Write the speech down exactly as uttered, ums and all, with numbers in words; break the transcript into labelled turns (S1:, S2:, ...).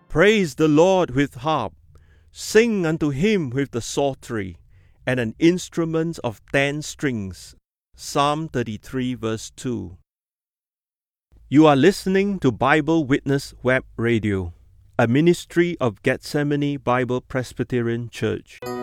S1: Praise the Lord with harp. Sing unto him with the psaltery, and an instrument of ten strings. Psalm thirty-three, verse two. You are listening to Bible Witness Web Radio, a ministry of Gethsemane Bible Presbyterian Church.